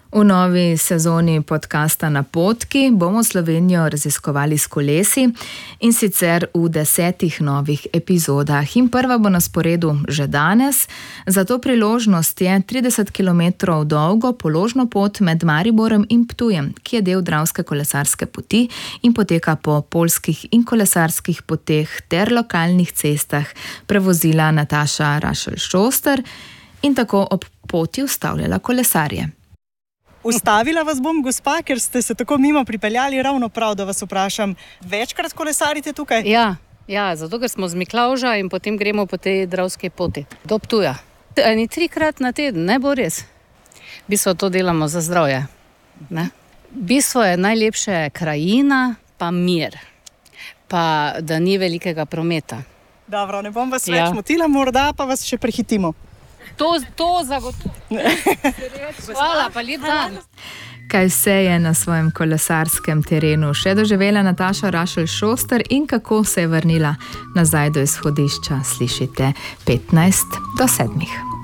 V novi sezoni podcasta Napotki bomo Slovenijo raziskovali s kolesi, in sicer v 10 novih epizodah. In prva bo na sporedu že danes. Za to priložnost je 30 km dolgo položno pot med Mariborom in Ptujem, ki je del Dravske kolesarske poti in poteka po poljskih in kolesarskih poteh ter lokalnih cestah, prevozila Nataša Rašelj-Šoster in tako ob poti ustavljala kolesarje. Ustavila vas bom, gospa, ker ste se tako mimo pripeljali, ravno prav, da vas vprašam. Večkrat kolesarite tukaj? Ja, zato ker smo z Miklavža in potem gremo po tej Dravski poti do Ptuja. 3-krat na teden, ne bo res. V bistvu to delamo za zdravje. Ne? V bistvu je najlepše krajina, pa mir, pa da ni velikega prometa. Dobro, ne bom vas več motila, morda pa vas še prehitimo. To zagotovo. Hvala, pa lep dan. Kaj vse je na svojem kolesarskem terenu še doživela Nataša Rašelj-Šoster in kako se je vrnila nazaj do izhodišča, slišite 15 do 7.